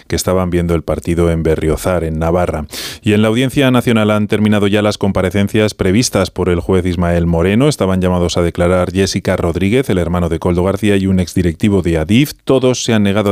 que estaban viendo el partido en Berriozar, en Navarra. Y en la Audiencia Nacional han terminado ya las comparecencias previstas por el juez Ismael Moreno. Estaban llamados a declarar Jessica Rodríguez, el hermano de Koldo García, y un exdirectivo de Adif. Todos se han negado